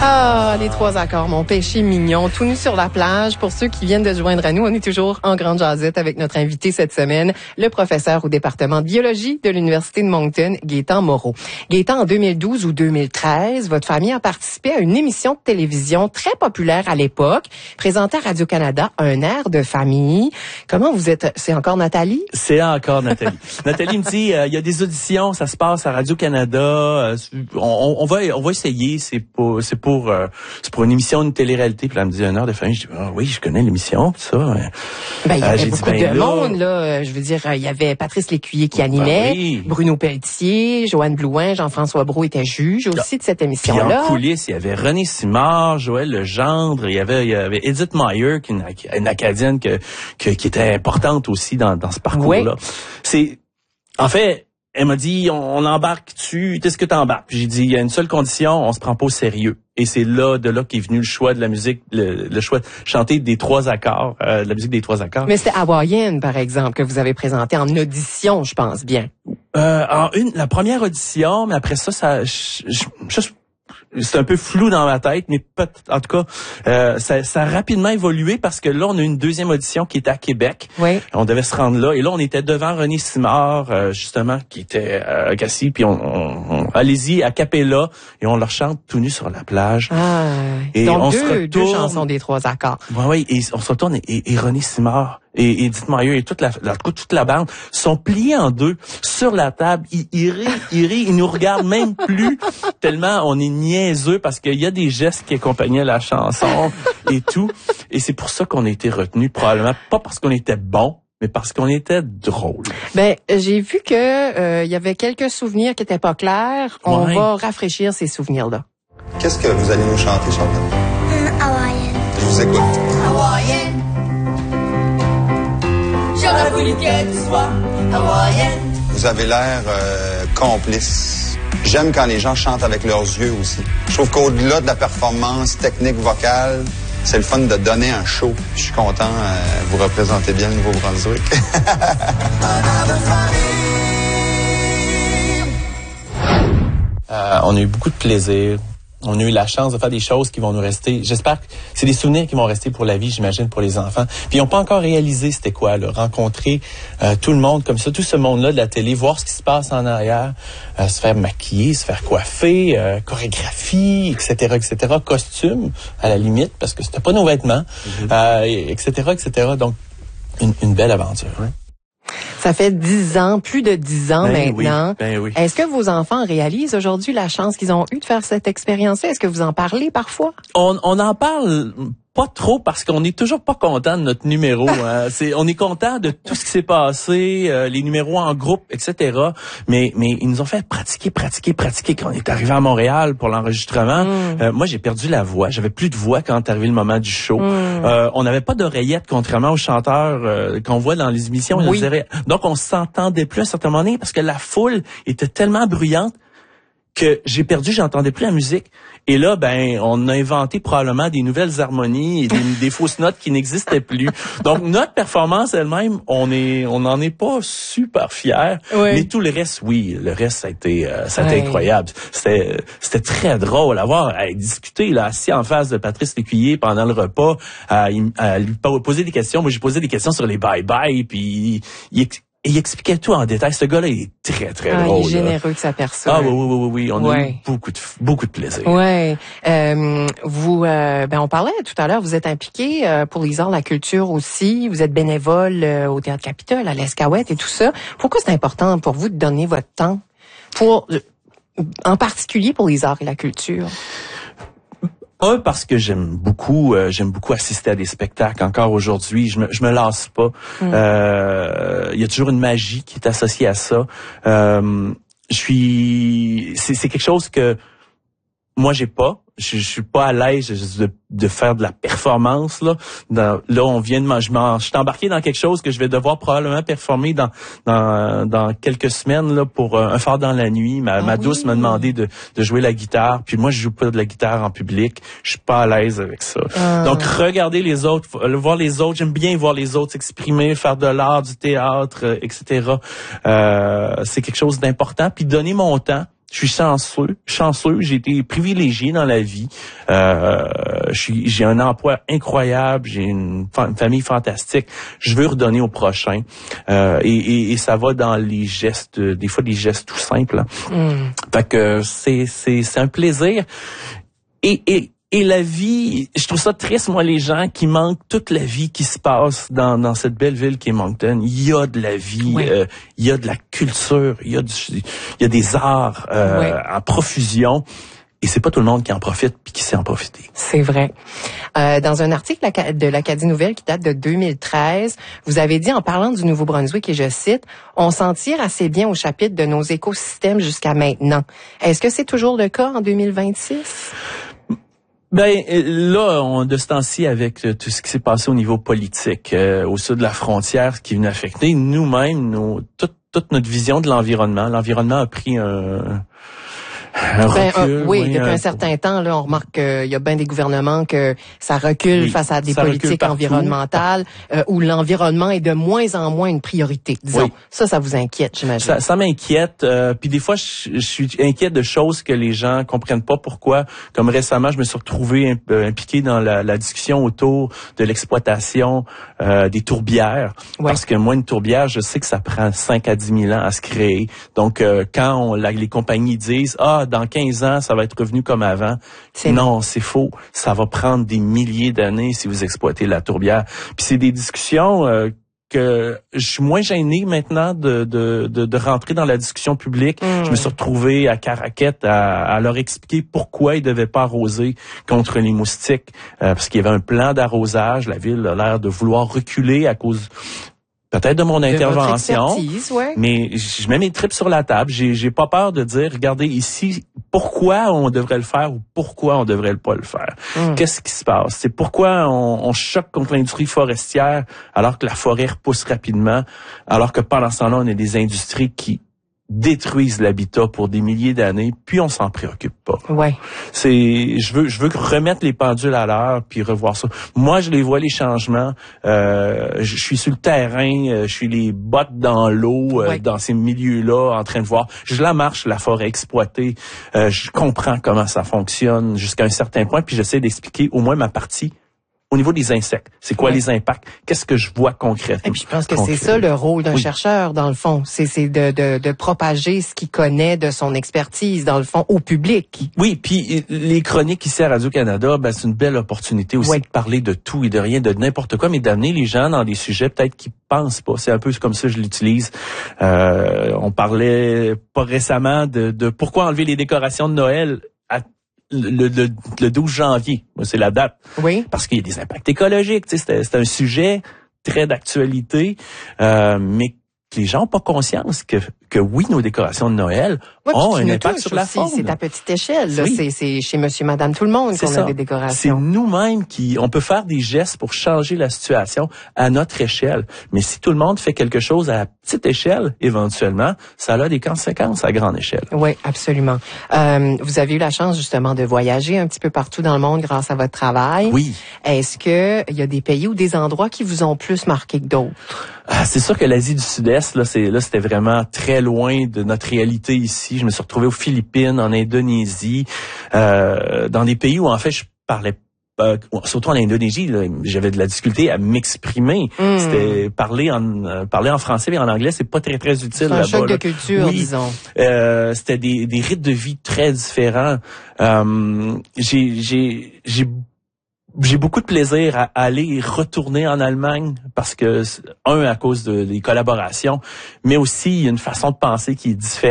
Ah, les trois accords, mon péché mignon, tout nu sur la plage. Pour ceux qui viennent de se joindre à nous, on est toujours en grande jasette avec notre invité cette semaine, le professeur au département de biologie de l'Université de Moncton, Gaétan Moreau. Gaétan, en 2012 ou 2013, votre famille a participé à une émission de télévision très populaire à l'époque, présentée à Radio-Canada, Un air de famille. Comment vous êtes? C'est encore Nathalie? C'est encore Nathalie. Nathalie me dit, il y a des auditions, ça se passe à Radio-Canada, on va essayer, c'est pour une émission, une télé-réalité. Puis là, elle me dit, Un heure de famille. Je dis, oui, je connais l'émission, ça. Ben, il y avait beaucoup de monde, là. Je veux dire, il y avait Patrice Lécuyer qui animait, oui. Bruno Pelletier, Joanne Blouin, Jean-François Brault était juge aussi de cette émission-là. Puis en coulisses, il y avait René Simard, Joël Legendre, il y avait Edith Meyer, qui est une Acadienne qui était importante aussi dans ce parcours-là. Oui. En fait, elle m'a dit, on embarque dessus, qu'est-ce que t'embarques? Puis j'ai dit, il y a une seule condition, on se prend pas au sérieux. Et c'est de là qu'est venu le choix de la musique, le choix de chanter des trois accords, de la musique des trois accords. Mais c'était Hawaïenne, par exemple, que vous avez présenté en audition, je pense bien. La première audition, mais après ça, c'est un peu flou dans ma tête, mais en tout cas, ça a rapidement évolué parce que là, on a une deuxième audition qui était à Québec. Oui. On devait se rendre là. Et là, on était devant René Simard, justement, qui était assis. Puis on allez-y, à cappella, et on leur chante tout nu sur la plage. Ah, et donc on deux chansons des trois accords. Oui, et on se retourne, et René Simard et Edith Meyer et toute la bande sont pliés en deux sur la table. Ils rient, ils nous regardent même plus tellement on est niaiseux parce qu'il y a des gestes qui accompagnaient la chanson et tout. Et c'est pour ça qu'on a été retenus, probablement pas parce qu'on était bons, mais parce qu'on était drôle. Ben, j'ai vu que il y avait quelques souvenirs qui étaient pas clairs. On va rafraîchir ces souvenirs-là. Qu'est-ce que vous allez nous chanter, Chantal? Hawaïenne. Je vous écoute. Hawaïenne. J'aurais voulu que tu sois hawaïenne. Vous avez l'air complice. J'aime quand les gens chantent avec leurs yeux aussi. Je trouve qu'au-delà de la performance technique vocale, c'est le fun de donner un show. Je suis content, vous représentez bien le Nouveau-Brunswick. On a eu beaucoup de plaisir. On a eu la chance de faire des choses qui vont nous rester. J'espère que c'est des souvenirs qui vont rester pour la vie, j'imagine, pour les enfants. Puis ils n'ont pas encore réalisé c'était quoi, là, rencontrer tout le monde comme ça, tout ce monde-là de la télé, voir ce qui se passe en arrière, se faire maquiller, se faire coiffer, chorégraphie, etc., costume, à la limite, parce que c'était pas nos vêtements, etc. Donc, une belle aventure. Hein? Ça fait 10 ans, plus de 10 ans maintenant. Oui. Est-ce que vos enfants réalisent aujourd'hui la chance qu'ils ont eue de faire cette expérience-là? Est-ce que vous en parlez parfois? On en parle pas trop parce qu'on n'est toujours pas content de notre numéro. Hein. On est content de tout ce qui s'est passé, les numéros en groupe, etc. Mais ils nous ont fait pratiquer quand on est arrivé à Montréal pour l'enregistrement. Moi, j'ai perdu la voix. J'avais plus de voix quand est arrivé le moment du show. On n'avait pas d'oreillettes, contrairement aux chanteurs qu'on voit dans les émissions. Oui. Donc, on s'entendait plus à un certain moment donné parce que la foule était tellement bruyante que j'entendais plus la musique. Et là, on a inventé probablement des nouvelles harmonies et des fausses notes qui n'existaient plus. Donc, notre performance elle-même, on n'en est pas super fiers. Oui. Mais tout le reste, oui. Le reste, ça a été incroyable. C'était très drôle à voir, à discuter, là, assis en face de Patrice Lécuyer pendant le repas, à lui poser des questions. Moi, j'ai posé des questions sur les bye-bye, puis il expliquait tout en détail. Ce gars-là, il est très, très drôle. Il est généreux que sa personne. Ah oui. On a eu beaucoup de plaisir. Ouais. On parlait tout à l'heure, vous ê't impliqué pour les arts, la culture aussi. Vous êtes bénévole au Théâtre Capitole, à l'Escaouette et tout ça. Pourquoi c'est important pour vous de donner votre temps en particulier pour les arts et la culture? Parce que j'aime beaucoup assister à des spectacles. Encore aujourd'hui, je me lasse pas. Il y a toujours une magie qui est associée à ça. C'est quelque chose que moi j'ai pas. Je suis pas à l'aise de faire de la performance là. Là, je suis embarqué dans quelque chose que je vais devoir probablement performer dans quelques semaines là pour un phare dans la nuit. Ma douce m'a demandé de jouer la guitare, puis moi je joue pas de la guitare en public. Je suis pas à l'aise avec ça. Donc regarder les autres, voir les autres, j'aime bien voir les autres s'exprimer, faire de l'art, du théâtre, etc. C'est quelque chose d'important. Puis donner mon temps. Je suis chanceux. J'ai été privilégié dans la vie. J'ai un emploi incroyable. J'ai une famille fantastique. Je veux redonner au prochain. Et ça va dans les gestes, des fois des gestes tout simples. Hein. Fait que c'est un plaisir. Et la vie, je trouve ça triste, moi, les gens qui manquent toute la vie qui se passe dans cette belle ville qui est Moncton. Il y a de la vie, il y a de la culture, il y a des arts en profusion. Et c'est pas tout le monde qui en profite puis qui sait en profiter. C'est vrai. Dans un article de l'Acadie Nouvelle qui date de 2013, vous avez dit en parlant du Nouveau-Brunswick, et je cite, « On s'en tire assez bien au chapitre de nos écosystèmes jusqu'à maintenant ». Est-ce que c'est toujours le cas en 2026? Ben là, de ce temps-ci, avec tout ce qui s'est passé au niveau politique, au sud de la frontière, ce qui est venu affecter nous-mêmes, toute notre vision de l'environnement. L'environnement a pris un recul, depuis un certain temps, là, on remarque qu'il y a bien des gouvernements que ça recule face à des politiques environnementales, où l'environnement est de moins en moins une priorité. Disons, ça vous inquiète, j'imagine. Ça m'inquiète. Puis des fois, je suis inquiète de choses que les gens comprennent pas pourquoi. Comme récemment, je me suis retrouvé impliqué dans la discussion autour de l'exploitation des tourbières. Parce que moi, une tourbière, je sais que ça prend 5 à 10 000 ans à se créer. Donc, quand les compagnies disent dans 15 ans, ça va être revenu comme avant. Non, c'est faux. Ça va prendre des milliers d'années si vous exploitez la tourbière. Puis c'est des discussions que je suis moins gêné maintenant de rentrer dans la discussion publique. Je me suis retrouvé à Caraquette à leur expliquer pourquoi ils devaient pas arroser contre les moustiques. Parce qu'il y avait un plan d'arrosage. La ville a l'air de vouloir reculer à cause peut-être de mon intervention, mais je mets mes tripes sur la table. J'ai pas peur de dire, regardez ici, pourquoi on devrait le faire ou pourquoi on devrait pas le faire. Qu'est-ce qui se passe? C'est pourquoi on choque contre l'industrie forestière alors que la forêt repousse rapidement, alors que pendant ce temps-là, on a des industries qui détruisent l'habitat pour des milliers d'années, puis on s'en préoccupe pas. Je veux remettre les pendules à l'heure puis revoir ça. Moi, je les vois les changements. Je suis sur le terrain, je suis les bottes dans l'eau, dans ces milieux-là, en train de voir. Je la marche, la forêt exploitée. Je comprends comment ça fonctionne jusqu'à un certain point, puis j'essaie d'expliquer au moins ma partie. Au niveau des insectes, c'est quoi les impacts? Qu'est-ce que je vois concrètement? Et puis je pense que c'est ça le rôle d'un chercheur, dans le fond. C'est de propager ce qu'il connaît de son expertise, dans le fond, au public. Oui, puis les chroniques ici à Radio-Canada, c'est une belle opportunité aussi de parler de tout et de rien, de n'importe quoi, mais d'amener les gens dans des sujets peut-être qu'ils pensent pas. C'est un peu comme ça que je l'utilise. On parlait pas récemment de pourquoi enlever les décorations de Noël le 12 janvier, c'est la date. Parce qu'il y a des impacts écologiques. C'est un sujet très d'actualité, mais les gens n'ont pas conscience que oui, nos décorations de Noël ont un impact sur la faune. C'est à petite échelle. Là. C'est chez monsieur, madame, tout le monde qu'on a des décorations. C'est nous-mêmes on peut faire des gestes pour changer la situation à notre échelle. Mais si tout le monde fait quelque chose à petite échelle, éventuellement, ça a des conséquences à grande échelle. Oui, absolument. Vous avez eu la chance, justement, de voyager un petit peu partout dans le monde grâce à votre travail. Oui. Est-ce que il y a des pays ou des endroits qui vous ont plus marqué que d'autres? C'est sûr que l'Asie du Sud-Est, c'était vraiment très loin de notre réalité ici. Je me suis retrouvé aux Philippines, en Indonésie, dans des pays où, en fait, je parlais surtout en Indonésie, là, j'avais de la difficulté à m'exprimer. C'était parler en français mais en anglais, c'est pas très très utile là-bas. C'est un choc de culture, disons. C'était des rythmes de vie très différents. J'ai beaucoup de plaisir à aller et retourner en Allemagne parce que à cause des collaborations, mais aussi il y a une façon de penser qui est différente.